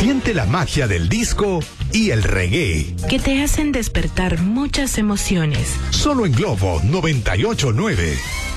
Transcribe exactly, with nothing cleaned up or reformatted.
Siente la magia del disco y el reggae. Que te hacen despertar muchas emociones. Solo en Globo noventa y ocho punto nueve.